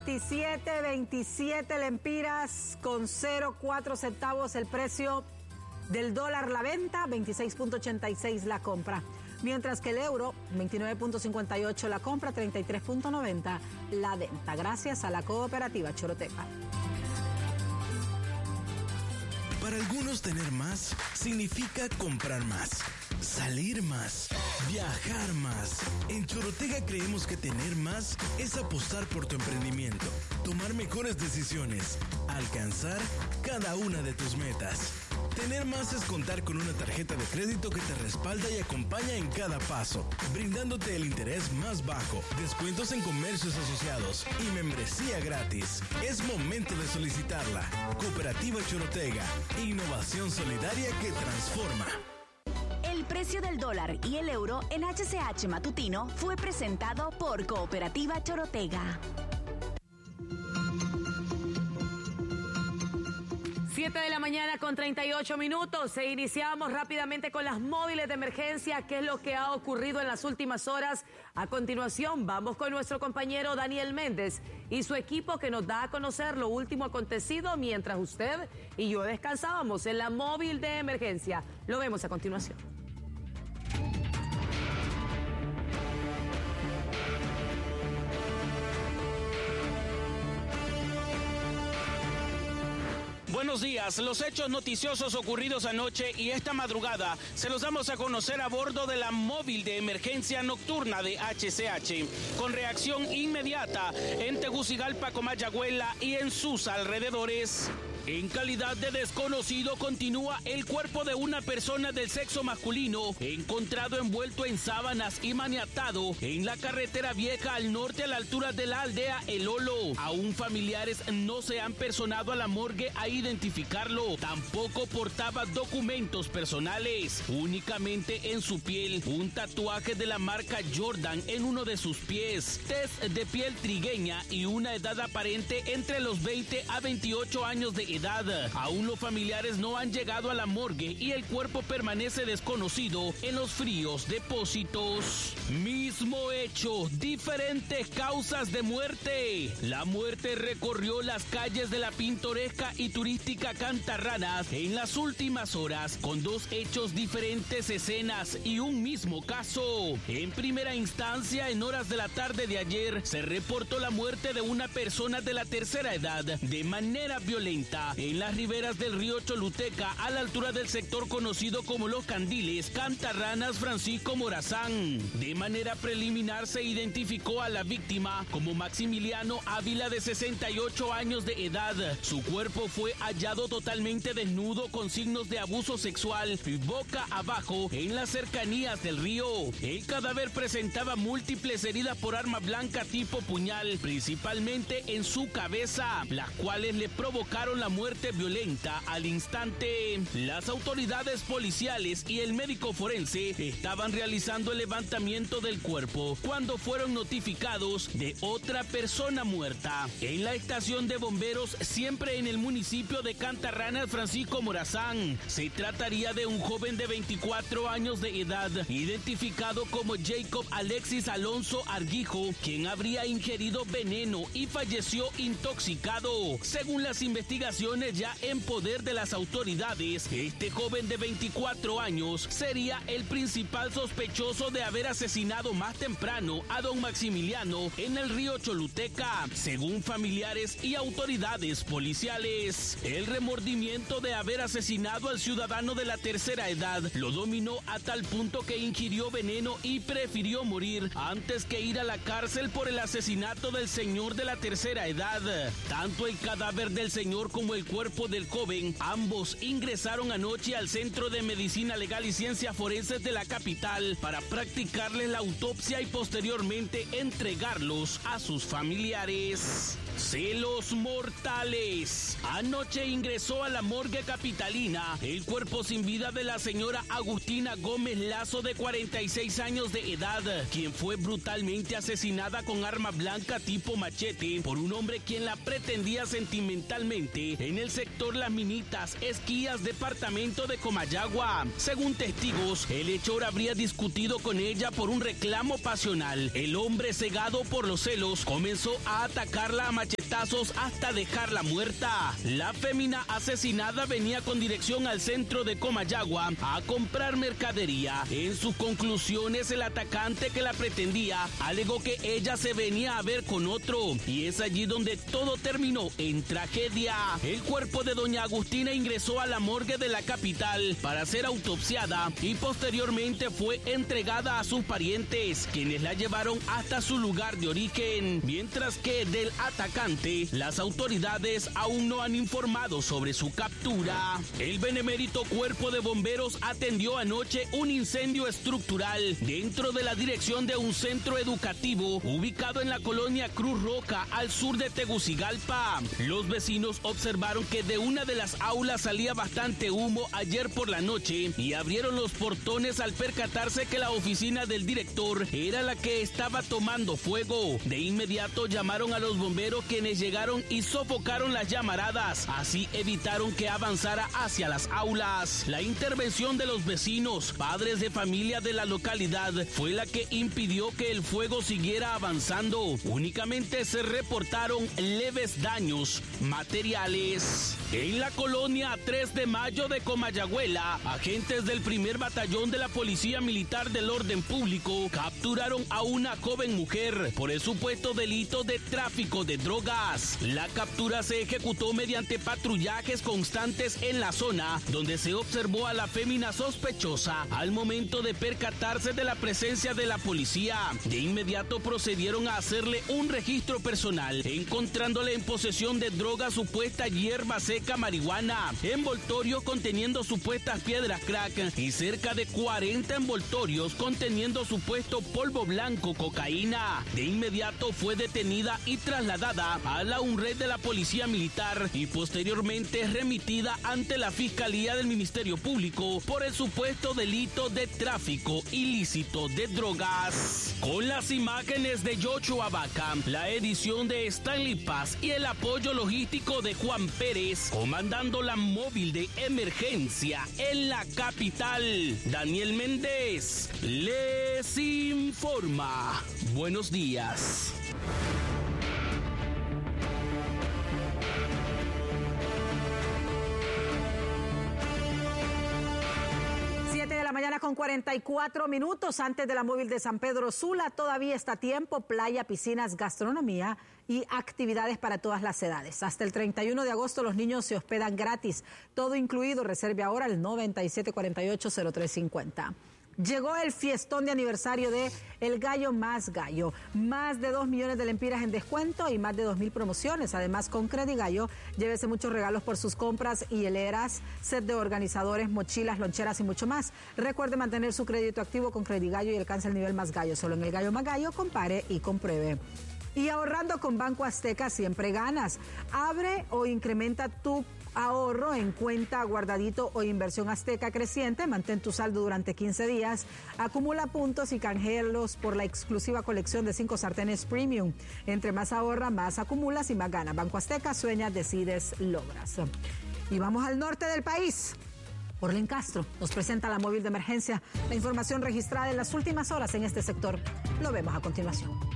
27 lempiras con 0.4 centavos el precio del dólar la venta, 26.86 la compra. Mientras que el euro, 29.58 la compra, 33.90 la venta. Gracias a la Cooperativa Choroteca. Para algunos tener más significa comprar más, salir más, viajar más. En Chorotega creemos que tener más es apostar por tu emprendimiento, tomar mejores decisiones, alcanzar cada una de tus metas. Tener más es contar con una tarjeta de crédito que te respalda y acompaña en cada paso, brindándote el interés más bajo, descuentos en comercios asociados y membresía gratis. Es momento de solicitarla. Cooperativa Chorotega, innovación solidaria que transforma. El precio del dólar y el euro en HCH Matutino fue presentado por Cooperativa Chorotega. 7 de la mañana con 38 minutos. Iniciamos rápidamente con las móviles de emergencia. ¿Qué es lo que ha ocurrido en las últimas horas? A continuación, vamos con nuestro compañero Daniel Méndez y su equipo que nos da a conocer lo último acontecido mientras usted y yo descansábamos en la móvil de emergencia. Lo vemos a continuación. Buenos días. Los hechos noticiosos ocurridos anoche y esta madrugada se los damos a conocer a bordo de la móvil de emergencia nocturna de HCH, con reacción inmediata en Tegucigalpa, Comayagüela y en sus alrededores. En calidad de desconocido continúa el cuerpo de una persona del sexo masculino encontrado envuelto en sábanas y maniatado en la carretera vieja al norte a la altura de la aldea El Olo. Aún familiares no se han personado a la morgue a identificarlo. Tampoco portaba documentos personales. Únicamente en su piel un tatuaje de la marca Jordan en uno de sus pies. Tez de piel trigueña y una edad aparente entre los 20 a 28 años de edad. Aún los familiares no han llegado a la morgue y el cuerpo permanece desconocido en los fríos depósitos. Mismo hecho, diferentes causas de muerte. La muerte recorrió las calles de la pintoresca y turística Cantarranas en las últimas horas, con dos hechos diferentes escenas y un mismo caso. En primera instancia, en horas de la tarde de ayer, se reportó la muerte de una persona de la tercera edad de manera violenta en las riberas del río Choluteca, a la altura del sector conocido como Los Candiles, Cantarranas, Francisco Morazán. De manera preliminar se identificó a la víctima como Maximiliano Ávila, de 68 años de edad. Su cuerpo fue hallado totalmente desnudo con signos de abuso sexual y boca abajo en las cercanías del río. El cadáver presentaba múltiples heridas por arma blanca tipo puñal, principalmente en su cabeza, las cuales le provocaron la muerte violenta al instante. Las autoridades policiales y el médico forense estaban realizando el levantamiento del cuerpo cuando fueron notificados de otra persona muerta en la estación de bomberos, siempre en el municipio de Cantarranas, Francisco Morazán. Se trataría de un joven de 24 años de edad, identificado como Jacob Alexis Alonso Arguijo, quien habría ingerido veneno y falleció intoxicado. Según las investigaciones ya en poder de las autoridades, este joven de 24 años sería el principal sospechoso de haber asesinado más temprano a don Maximiliano en el río Choluteca, según familiares y autoridades policiales. El remordimiento de haber asesinado al ciudadano de la tercera edad lo dominó a tal punto que ingirió veneno y prefirió morir antes que ir a la cárcel por el asesinato del señor de la tercera edad. Tanto el cadáver del señor como el cuerpo del joven, ambos ingresaron anoche al Centro de Medicina Legal y Ciencias Forenses de la capital para practicarles la autopsia y posteriormente entregarlos a sus familiares. Celos mortales. Anoche ingresó a la morgue capitalina el cuerpo sin vida de la señora Agustina Gómez Lazo, de 46 años de edad, quien fue brutalmente asesinada con arma blanca tipo machete por un hombre quien la pretendía sentimentalmente en el sector Las Minitas, Esquías, departamento de Comayagua. Según testigos, el hechor habría discutido con ella por un reclamo pasional. El hombre, cegado por los celos, comenzó a atacarla a machetazos hasta dejarla muerta. La fémina asesinada venía con dirección al centro de Comayagua a comprar mercadería. En sus conclusiones, el atacante que la pretendía alegó que ella se venía a ver con otro, y es allí donde todo terminó en tragedia. El cuerpo de doña Agustina ingresó a la morgue de la capital para ser autopsiada y posteriormente fue entregada a sus parientes, quienes la llevaron hasta su lugar de origen, mientras que del atacante las autoridades aún no han informado sobre su captura. El benemérito Cuerpo de Bomberos atendió anoche un incendio estructural dentro de la dirección de un centro educativo ubicado en la colonia Cruz Roja, al sur de Tegucigalpa. Los vecinos observaron que de una de las aulas salía bastante humo ayer por la noche y abrieron los portones al percatarse que la oficina del director era la que estaba tomando fuego. De inmediato llamaron a los bomberos, quienes llegaron y sofocaron las llamaradas. Así evitaron que avanzara hacia las aulas. La intervención de los vecinos, padres de familia de la localidad, fue la que impidió que el fuego siguiera avanzando. Únicamente se reportaron leves daños materiales. En la colonia 3 de Mayo de Comayagüela, agentes del primer batallón de la Policía Militar del Orden Público capturaron a una joven mujer por el supuesto delito de tráfico de drogas. La captura se ejecutó mediante patrullajes constantes en la zona, donde se observó a la fémina sospechosa al momento de percatarse de la presencia de la policía. De inmediato procedieron a hacerle un registro personal, encontrándole en posesión de droga supuesta hierba seca marihuana, envoltorios conteniendo supuestas piedras crack y cerca de 40 envoltorios conteniendo supuesto polvo blanco cocaína. De inmediato fue detenida y trasladada a la UNRED de la Policía Militar y posteriormente remitida ante la Fiscalía del Ministerio Público por el supuesto delito de tráfico ilícito de drogas. Con las imágenes de Yocho Vaca, la edición de Stanley Paz y el apoyo logístico de Juan Pérez, comandando la móvil de emergencia en la capital, Daniel Méndez les informa. Buenos días. De la mañana con 44 minutos antes de la móvil de San Pedro Sula. Todavía está a tiempo. Playa, piscinas, gastronomía y actividades para todas las edades. Hasta el 31 de agosto los niños se hospedan gratis. Todo incluido. Reserve ahora el 9748-0350. Llegó el fiestón de aniversario de El Gallo Más Gallo. Más de 2 millones de lempiras en descuento y más de 2,000 promociones. Además, con Credigallo, llévese muchos regalos por sus compras y hieleras, set de organizadores, mochilas, loncheras y mucho más. Recuerde mantener su crédito activo con Credigallo y alcance el nivel Más Gallo. Solo en El Gallo Más Gallo, compare y compruebe. Y ahorrando con Banco Azteca siempre ganas. Abre o incrementa tu ahorro en cuenta guardadito o inversión Azteca creciente. Mantén tu saldo durante 15 días. Acumula puntos y canjealos por la exclusiva colección de 5 sartenes premium. Entre más ahorra, más acumulas y más ganas. Banco Azteca, sueñas, decides, logras. Y vamos al norte del país. Orlin Castro nos presenta la móvil de emergencia. La información registrada en las últimas horas en este sector. Lo vemos a continuación.